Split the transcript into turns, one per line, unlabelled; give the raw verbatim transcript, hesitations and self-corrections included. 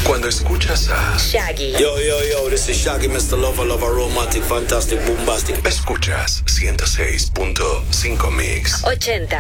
Cuando escuchas a
Shaggy.
Yo, yo, yo, this is Shaggy, mister Lover, Lover, Romantic, Fantastic, Bombastic.
escuchas ciento seis punto cinco Mix.
ochenta.